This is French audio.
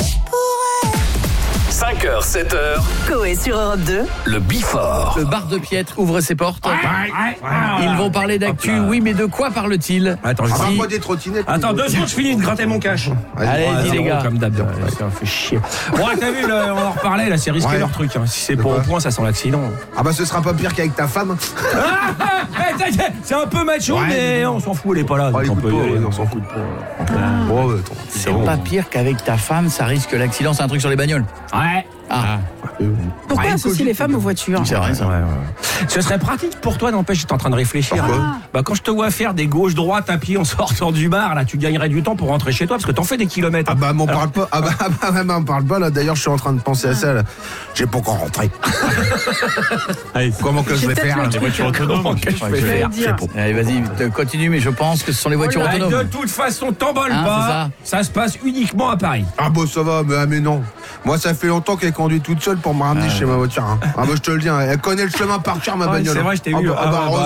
5h, 7h, Coé sur Europe 2. le Bifort. Le bar de Piètre ouvre ses portes. Ils vont parler d'actu, oui, mais de quoi parle-t-il? Attends, je Si- pas des trottinettes. Attends, 2 secondes, je finis de gratter mon cash. Allez-y, les gars. Comme d'hab. Ça fait chier. Bon, t'as vu, on en reparlait, là, c'est risqué Ouais. leur truc. Hein. Si c'est pas au point, ça sent l'accident. Ah bah ce sera pas pire qu'avec ta femme. C'est un peu macho, Ouais, mais on s'en fout, elle est pas là. Oh, donc les on coups de peut y peau, aller. ouais, on s'en fout. Bon, attends. C'est pas pire qu'avec ta femme, ça risque l'accident, c'est un truc sur les bagnoles. Ouais. Ah, Pourquoi associer les femmes aux voitures? c'est vrai ça. Ce serait pratique pour toi, n'empêche, j'étais en train de réfléchir. Pourquoi Bah, quand je te vois faire des gauches-droites à pied en sortant du bar, là, tu gagnerais du temps pour rentrer chez toi parce que t'en fais des kilomètres. Ah bah m'en parle pas. Ah bah m'en parle pas là. D'ailleurs je suis en train de penser à ça là. J'ai pas encore rentré. Comment que je vais faire là? Comment que je vais faire? Allez, vas-y, continue, mais je pense que ce sont les voitures Ouais, autonomes. de toute façon, t'emballes Hein, pas. Ça se passe uniquement à Paris. Ah bah ça va, mais non. Moi ça fait longtemps qu'elle conduit toute seule pour me ramener chez ma voiture. Hein. Ah bah je te le dis, hein, elle connaît le chemin par cœur ma Ouais, bagnole. c'est vrai, je t'ai vu. Ah bah, Ah,